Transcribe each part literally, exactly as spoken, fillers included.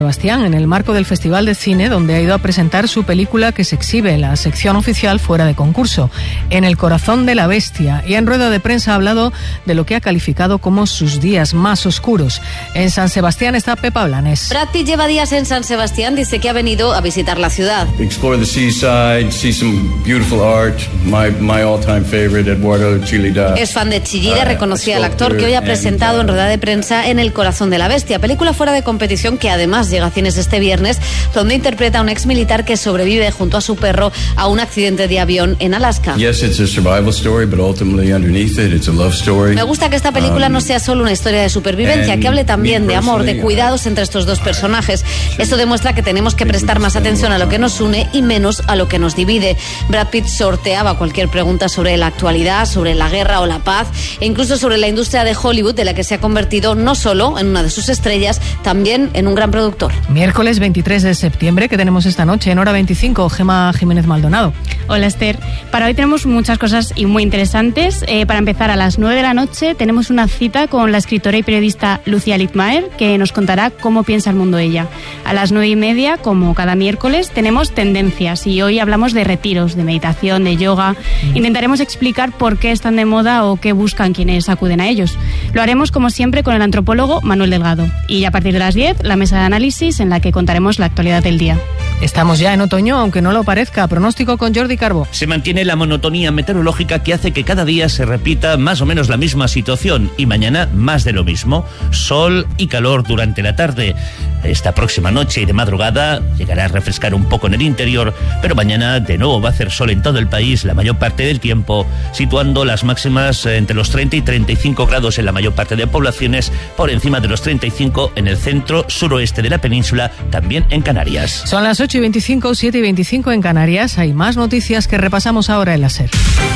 Sebastián, en el marco del Festival de Cine, donde ha ido a presentar su película que se exhibe en la sección oficial fuera de concurso, En el corazón de la bestia, y en rueda de prensa ha hablado de lo que ha calificado como sus días más oscuros. En San Sebastián está Pepa Blanes. Brad Pitt lleva días en San Sebastián, dice que ha venido a visitar la ciudad. Explore the seaside, see some beautiful art, my, my all-time favorite, Eduardo Chillida. Es fan de Chillida, reconocía al actor que hoy ha presentado en rueda de prensa En el corazón de la bestia, película fuera de competición que además llega a cines este viernes, donde interpreta a un ex militar que sobrevive junto a su perro a un accidente de avión en Alaska. Yes, it's a survival story, but ultimately underneath it, it's a love story. Me gusta que esta película um, no sea solo una historia de supervivencia, que hable también de amor, de cuidados entre estos dos personajes. Esto demuestra que tenemos que prestar más atención a lo que nos une y menos a lo que nos divide. Brad Pitt sorteaba cualquier pregunta sobre la actualidad, sobre la guerra o la paz, e incluso sobre la industria de Hollywood, de la que se ha convertido no solo en una de sus estrellas, también en un gran productor. Miércoles veintitrés de septiembre, que tenemos esta noche en hora veinticinco, Gemma Jiménez Maldonado. Hola Esther, para hoy tenemos muchas cosas y muy interesantes. Eh, para empezar, a las nueve de la noche tenemos una cita con la escritora y periodista Lucía Littmaer, que nos contará cómo piensa el mundo ella. A las nueve y media, como cada miércoles, tenemos tendencias y hoy hablamos de retiros, de meditación, de yoga. Mm. Intentaremos explicar por qué están de moda o qué buscan quienes acuden a ellos. Lo haremos como siempre con el antropólogo Manuel Delgado. Y a partir de las diez, la mesa de análisis en la que contaremos la actualidad del día. Estamos ya en otoño, aunque no lo parezca. Pronóstico con Jordi Carbo. Se mantiene la monotonía meteorológica que hace que cada día se repita más o menos la misma situación y mañana más de lo mismo. Sol y calor durante la tarde. Esta próxima noche y de madrugada llegará a refrescar un poco en el interior, pero mañana de nuevo va a hacer sol en todo el país la mayor parte del tiempo, situando las máximas entre los treinta y treinta y cinco grados en la mayor parte de poblaciones, por encima de los treinta y cinco en el centro suroeste de la península, también en Canarias. Son las ocho y veinticinco, siete y veinticinco en Canarias. Hay más noticias que repasamos ahora en la SER.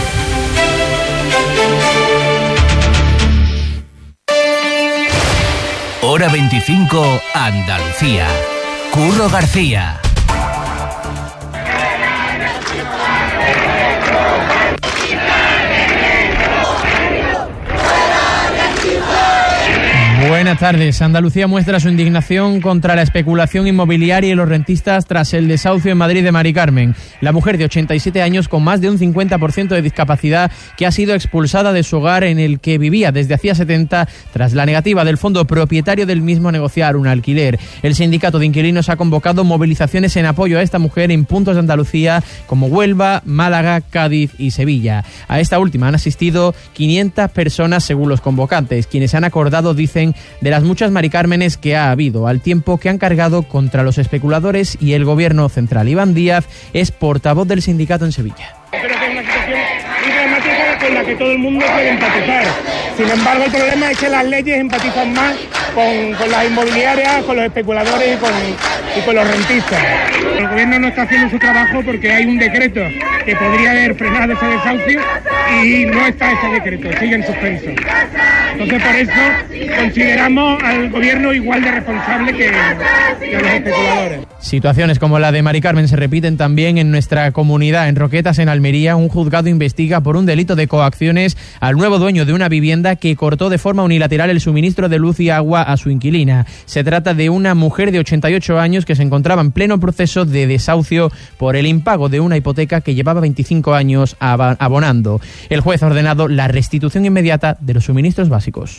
Hora veinticinco, Andalucía. Curro García. Buenas tardes. Andalucía muestra su indignación contra la especulación inmobiliaria y los rentistas tras el desahucio en Madrid de Mari Carmen, la mujer de ochenta y siete años con más de un cincuenta por ciento de discapacidad que ha sido expulsada de su hogar en el que vivía desde hacía setenta tras la negativa del fondo propietario del mismo a negociar un alquiler. El sindicato de inquilinos ha convocado movilizaciones en apoyo a esta mujer en puntos de Andalucía como Huelva, Málaga, Cádiz y Sevilla. A esta última han asistido quinientas personas según los convocantes, quienes han acordado, dicen, de las muchas Mari Cármenes que ha habido, al tiempo que han cargado contra los especuladores y el gobierno central. Iván Díaz es portavoz del sindicato en Sevilla. Creo que es una situación muy dramática con la que todo el mundo puede empatizar. Sin embargo, el problema es que las leyes empatizan más con, con las inmobiliarias, con los especuladores y con, y con los rentistas. El gobierno no está haciendo su trabajo porque hay un decreto que podría haber frenado ese desahucio y no está ese decreto, sigue en suspenso. Entonces, por eso consideramos al gobierno igual de responsable que, que a los especuladores. Situaciones como la de Mari Carmen se repiten también en nuestra comunidad. En Roquetas, en Almería, un juzgado investiga por un delito de coacciones al nuevo dueño de una vivienda que cortó de forma unilateral el suministro de luz y agua a su inquilina. Se trata de una mujer de ochenta y ocho años que se encontraba en pleno proceso de desahucio por el impago de una hipoteca que llevaba veinticinco años abonando. El juez ha ordenado la restitución inmediata de los suministros básicos.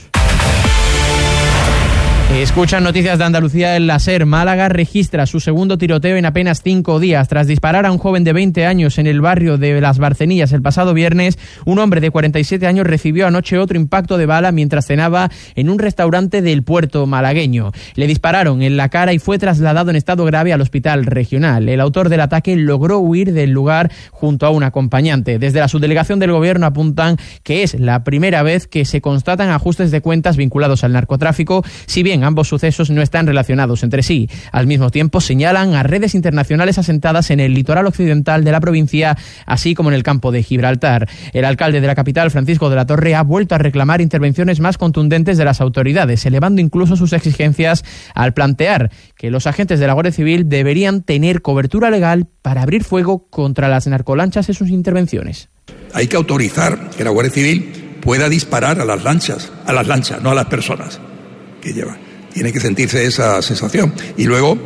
Escuchan noticias de Andalucía en la SER. Málaga registra su segundo tiroteo en apenas cinco días. Tras disparar a un joven de veinte años en el barrio de Las Barcenillas el pasado viernes, un hombre de cuarenta y siete años recibió anoche otro impacto de bala mientras cenaba en un restaurante del puerto malagueño. Le dispararon en la cara y fue trasladado en estado grave al hospital regional. El autor del ataque logró huir del lugar junto a un acompañante. Desde la subdelegación del gobierno apuntan que es la primera vez que se constatan ajustes de cuentas vinculados al narcotráfico, si bien ambos sucesos no están relacionados entre sí. Al mismo tiempo señalan a redes internacionales asentadas en el litoral occidental de la provincia, así como en el campo de Gibraltar. El alcalde de la capital, Francisco de la Torre, ha vuelto a reclamar intervenciones más contundentes de las autoridades, elevando incluso sus exigencias al plantear que los agentes de la Guardia Civil deberían tener cobertura legal para abrir fuego contra las narcolanchas en sus intervenciones. Hay que autorizar que la Guardia Civil pueda disparar a las lanchas, a las lanchas, no a las personas que llevan. Tiene que sentirse esa sensación. Y luego